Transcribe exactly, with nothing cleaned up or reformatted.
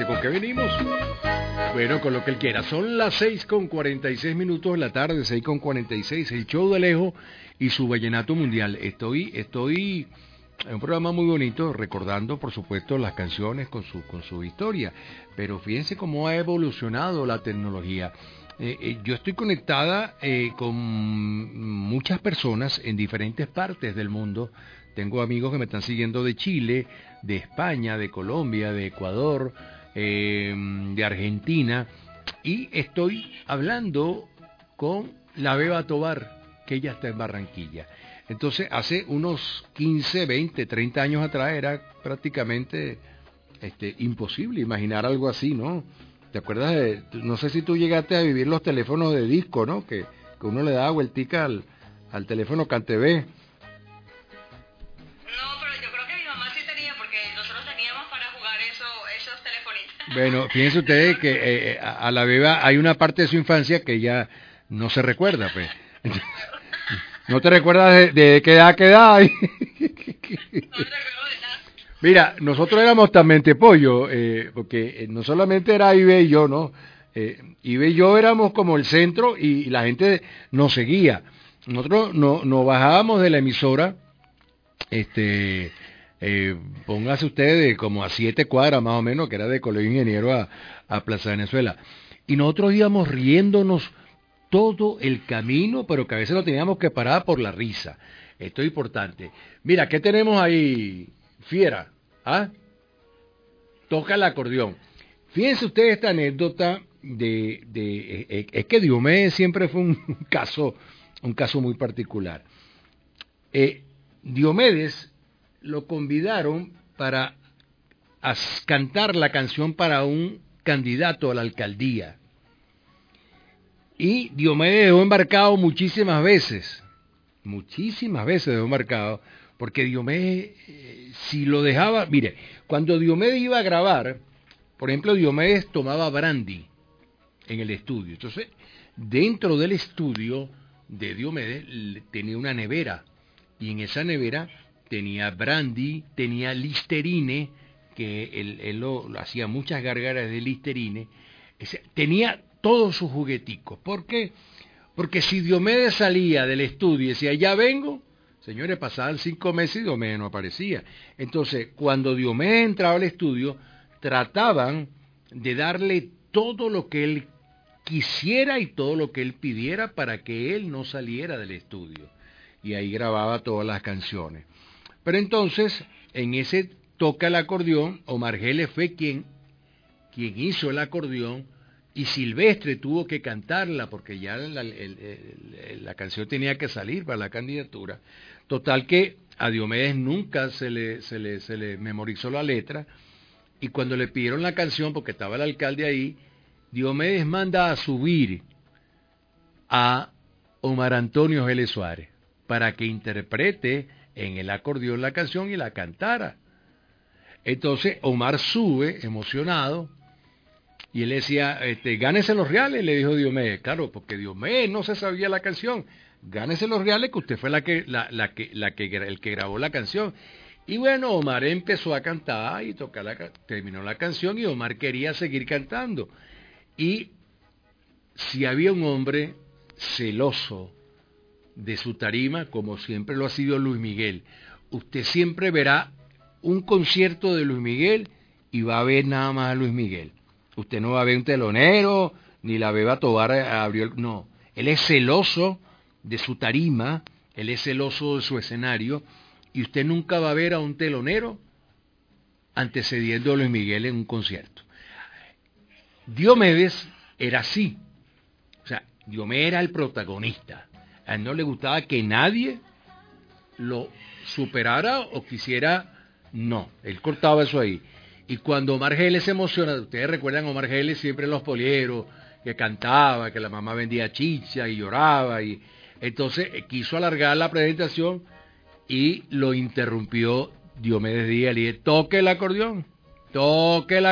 dice, ¿con qué venimos? Bueno, con lo que él quiera. Son las seis con cuarenta y seis minutos de la tarde, seis con cuarenta y seis, el show de Alejo y su vallenato mundial. Estoy, estoy en un programa muy bonito, recordando, por supuesto, las canciones con su, con su historia. Pero fíjense cómo ha evolucionado la tecnología. Eh, eh, yo estoy conectada eh, con muchas personas en diferentes partes del mundo. Tengo amigos que me están siguiendo de Chile, de España, de Colombia, de Ecuador, eh, de Argentina, y estoy hablando con la Beba Tobar, que ella está en Barranquilla. Entonces, hace unos quince, veinte, treinta años atrás era prácticamente este, imposible imaginar algo así, ¿no? ¿Te acuerdas de, no sé si tú llegaste a vivir los teléfonos de disco, ¿no? Que, que uno le daba vueltica al, al teléfono CanTV. Bueno, fíjense ustedes que eh, a, a la Beba hay una parte de su infancia que ya no se recuerda, pues. ¿No te recuerdas de, de qué edad, qué edad? Mira, nosotros éramos tan mentepollo, eh, porque no solamente era Ibe y yo, ¿no? Eh, Ibe y yo éramos como el centro y, y la gente nos seguía. Nosotros no, nos bajábamos de la emisora, este... Eh, póngase usted de como a siete cuadras más o menos, que era de Colegio Ingeniero a, a Plaza Venezuela. Y nosotros íbamos riéndonos todo el camino, pero que a veces lo teníamos que parar por la risa. Esto es importante. Mira, ¿qué tenemos ahí, Fiera? ¿Ah? Toca el acordeón. Fíjense ustedes esta anécdota de... de eh, es que Diomedes siempre fue un caso, un caso muy particular. Eh, Diomedes lo convidaron para cantar la canción para un candidato a la alcaldía. Y Diomedes dejó embarcado muchísimas veces, muchísimas veces dejó embarcado, porque Diomedes, eh, si lo dejaba, mire, cuando Diomedes iba a grabar, por ejemplo, Diomedes tomaba brandy en el estudio. Entonces, dentro del estudio de Diomedes tenía una nevera, y en esa nevera tenía brandy, tenía Listerine, que él, él lo, lo hacía muchas gargaras de Listerine, ese, tenía todos sus jugueticos. ¿Por qué? Porque si Diomedes salía del estudio y decía, ya vengo, señores, pasaban cinco meses y Diomedes no aparecía. Entonces, cuando Diomedes entraba al estudio, trataban de darle todo lo que él quisiera y todo lo que él pidiera para que él no saliera del estudio. Y ahí grababa todas las canciones. Pero entonces, en ese toca el acordeón, Omar Geles fue quien, quien hizo el acordeón, y Silvestre tuvo que cantarla, porque ya la, el, el, la canción tenía que salir para la candidatura. Total que a Diomedes nunca se le, se le, se le memorizó la letra, y cuando le pidieron la canción, porque estaba el alcalde ahí, Diomedes manda a subir a Omar Antonio Geles Suárez, para que interprete en el acordeón la canción y la cantara. Entonces Omar sube emocionado y él decía, este, gánese los reales, le dijo Diomedes. Claro, porque Diomedes no se sabía la canción. Gánese los reales, que usted fue la que, la, la que, la que, el que grabó la canción. Y bueno, Omar empezó a cantar y tocar la, terminó la canción, y Omar quería seguir cantando. Y si había un hombre celoso de su tarima, como siempre lo ha sido Luis Miguel, usted siempre verá un concierto de Luis Miguel y va a ver nada más a Luis Miguel. Usted no va a ver un telonero, ni la Beba Tobar abrió el... No, él es celoso de su tarima, él es celoso de su escenario, y usted nunca va a ver a un telonero antecediendo a Luis Miguel en un concierto. Diomedes era así, o sea, Diomedes era el protagonista. A él no le gustaba que nadie lo superara o quisiera, no, él cortaba eso ahí. Y cuando Omar Geles se emociona, ustedes recuerdan a Omar Geles siempre en los polieros, que cantaba, que la mamá vendía chicha y lloraba, y entonces eh, quiso alargar la presentación y lo interrumpió Diomedes Díaz, le dije, toque el acordeón, toque el acordeón.